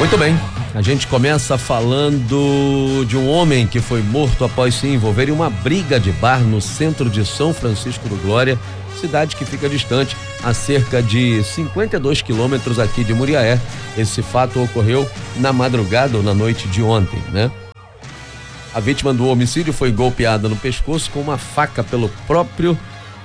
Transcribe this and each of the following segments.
Muito bem, a gente começa falando de um homem que foi morto após se envolver em uma briga de bar no centro de São Francisco do Glória, cidade que fica distante a cerca de 52 quilômetros aqui de Muriaé. Esse fato ocorreu na madrugada ou na noite de ontem, né? A vítima do homicídio foi golpeada no pescoço com uma faca pelo próprio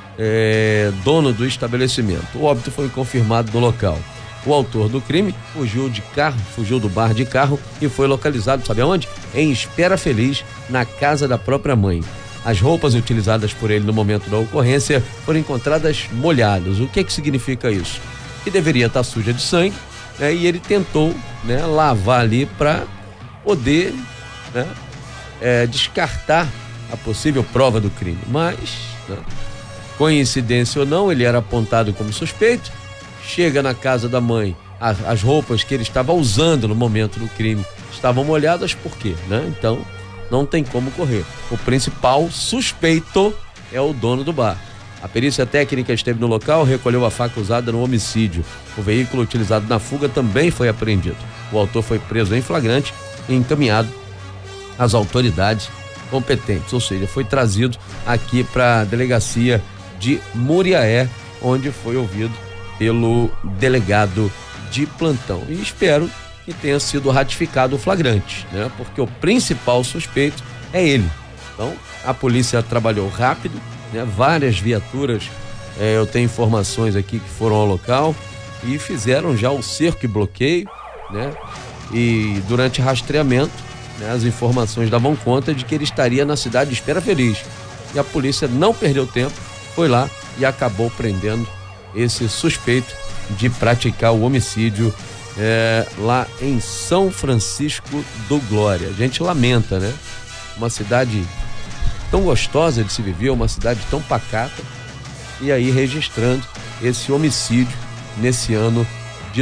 dono do estabelecimento. O óbito foi confirmado no local. O autor do crime fugiu do bar de carro e foi localizado, sabe aonde? Em Espera Feliz, na casa da própria mãe. As roupas utilizadas por ele no momento da ocorrência foram encontradas molhadas. O que significa isso? Que deveria estar suja de sangue, né? E ele tentou, né, lavar ali para poder, né, descartar a possível prova do crime. Mas, né, coincidência ou não, ele era apontado como suspeito. Chega na casa da mãe, as roupas que ele estava usando no momento do crime estavam molhadas, por quê, né? Então, não tem como correr. O principal suspeito é o dono do bar. A perícia técnica esteve no local, recolheu a faca usada no homicídio. O veículo utilizado na fuga também foi apreendido. O autor foi preso em flagrante e encaminhado às autoridades competentes, ou seja, foi trazido aqui para a delegacia de Muriaé, onde foi ouvido pelo delegado de plantão. E espero que tenha sido ratificado o flagrante, né? Porque o principal suspeito é ele. Então, a polícia trabalhou rápido, né? Várias viaturas, eu tenho informações aqui que foram ao local e fizeram já o cerco e bloqueio, né? E durante rastreamento, né, as informações davam conta de que ele estaria na cidade de Espera Feliz. E a polícia não perdeu tempo, foi lá e acabou prendendo esse suspeito de praticar o homicídio lá em São Francisco do Glória. A gente lamenta, né? Uma cidade tão gostosa de se viver, uma cidade tão pacata, e aí registrando esse homicídio nesse ano de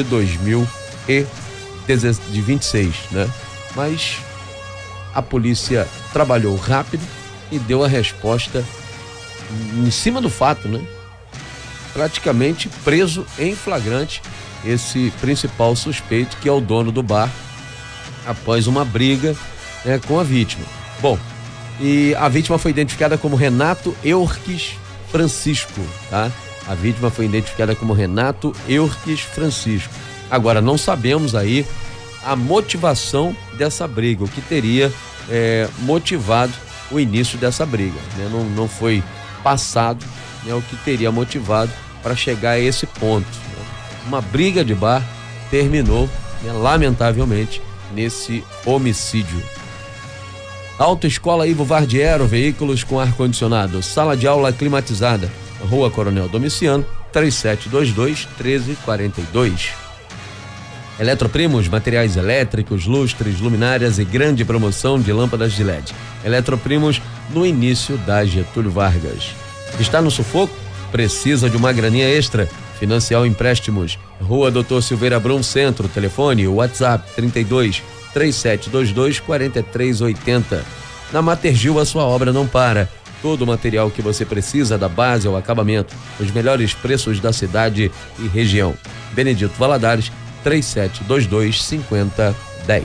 2026, né? Mas a polícia trabalhou rápido e deu a resposta em cima do fato, né? Praticamente preso em flagrante esse principal suspeito, que é o dono do bar, após uma briga, né, com a vítima. Bom, e a vítima foi identificada como Renato Eurques Francisco, tá? A vítima foi identificada como Renato Eurques Francisco. Agora, não sabemos aí a motivação dessa briga, o que teria motivado o início dessa briga, né? Não foi passado, né, o que teria motivado para chegar a esse ponto, né? Uma briga de bar terminou, né, lamentavelmente, nesse homicídio. Autoescola Ivo Vardiero, veículos com ar-condicionado, sala de aula climatizada, Rua Coronel Domiciano, 3722-1342. Eletroprimos, materiais elétricos, lustres, luminárias e grande promoção de lâmpadas de LED. Eletroprimos no início da Getúlio Vargas. Está no sufoco? Precisa de uma graninha extra? Financial Empréstimos, Rua Doutor Silveira Brum Centro, telefone, WhatsApp 32 3722 4380. Na Matergil a sua obra não para. Todo o material que você precisa, da base ao acabamento, os melhores preços da cidade e região. Benedito Valadares, 3722 5010.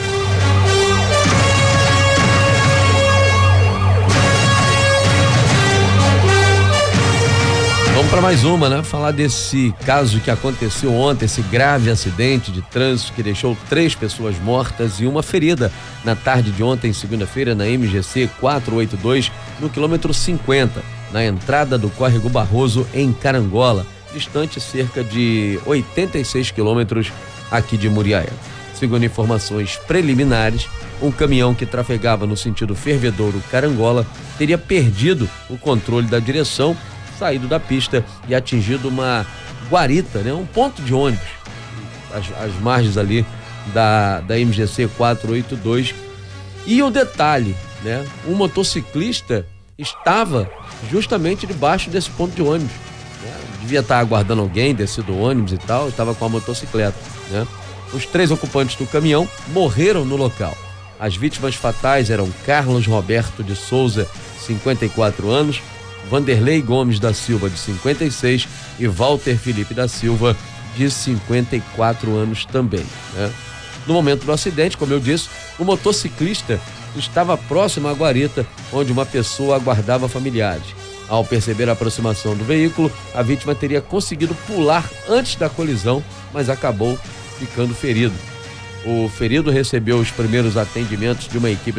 Vamos para mais uma, né? Falar desse caso que aconteceu ontem, esse grave acidente de trânsito que deixou 3 pessoas mortas e uma ferida na tarde de ontem, segunda-feira, na MGC 482, no quilômetro 50, na entrada do Córrego Barroso, em Carangola, distante cerca de 86 quilômetros aqui de Muriaé. Segundo informações preliminares, um caminhão que trafegava no sentido Fervedouro-Carangola teria perdido o controle da direção, saído da pista e atingido uma guarita, né? Um ponto de ônibus, as margens ali da MGC 482. E o detalhe, né? Um motociclista estava justamente debaixo desse ponto de ônibus, né? Devia estar aguardando alguém, descido do ônibus e tal, estava com a motocicleta, né? Os 3 ocupantes do caminhão morreram no local. As vítimas fatais eram Carlos Roberto de Souza, 54 anos, Vanderlei Gomes da Silva, de 56, e Walter Felipe da Silva, de 54 anos também, né? No momento do acidente, como eu disse, o motociclista estava próximo à guarita, onde uma pessoa aguardava familiares. Ao perceber a aproximação do veículo, a vítima teria conseguido pular antes da colisão, mas acabou ficando ferido. O ferido recebeu os primeiros atendimentos de uma equipe